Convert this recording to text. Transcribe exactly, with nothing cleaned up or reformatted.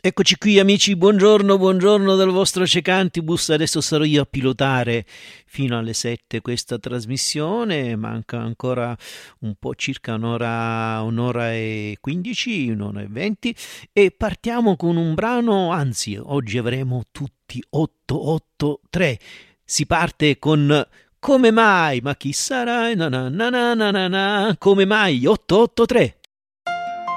Eccoci qui amici, buongiorno, buongiorno dal vostro Cecantibus. Adesso sarò io a pilotare fino alle sette questa trasmissione, manca ancora un po', circa un'ora, un'ora e quindici, un'ora e venti, e partiamo con un brano, anzi oggi avremo tutti otto otto tre. Si parte con Come mai, ma chi sarai, na na na na na na, come mai otto otto tre.